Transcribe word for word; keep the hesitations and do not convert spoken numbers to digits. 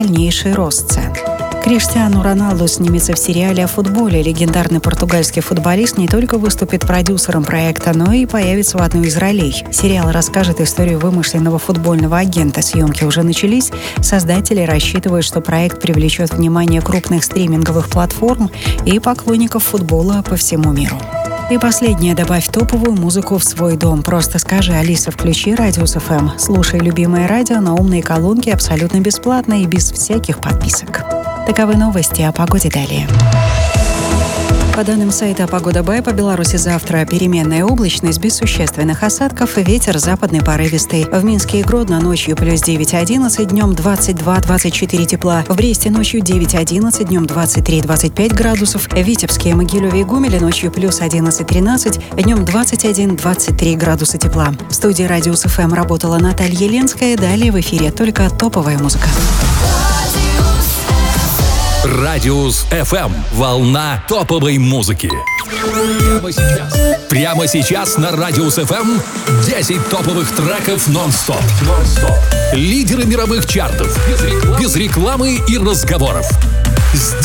дальнейший рост цен. Криштиану Роналду снимется в сериале о футболе. Легендарный португальский футболист не только выступит продюсером проекта, но и появится в одной из ролей. Сериал расскажет историю вымышленного футбольного агента. Съемки уже начались. Создатели рассчитывают, что проект привлечет внимание крупных стриминговых платформ и поклонников футбола по всему миру. И последнее. Добавь топовую музыку в свой дом. Просто скажи: Алиса, включи Радиус эф эм. Слушай любимое радио на умной колонке абсолютно бесплатно и без всяких подписок. Таковы новости. О погоде далее. По данным сайта «Погода Бай», по Беларуси завтра переменная облачность без существенных осадков, ветер западный порывистый. В Минске и Гродно ночью плюс девять одиннадцать, днем двадцать два двадцать четыре тепла. В Бресте ночью девять одиннадцать, днем двадцать три двадцать пять градусов. В Витебске, Могилеве и Гомеле ночью плюс одиннадцать тринадцать, днем двадцать один двадцать три градуса тепла. В студии Радиус эф эм работала Наталья Ленская. Далее в эфире только топовая музыка. Радиус эф эм. Волна топовой музыки. Прямо сейчас. Прямо сейчас на Радиус эф эм десять топовых треков нон-стоп. нон-стоп. Лидеры мировых чартов. Без рекламы, без рекламы и разговоров.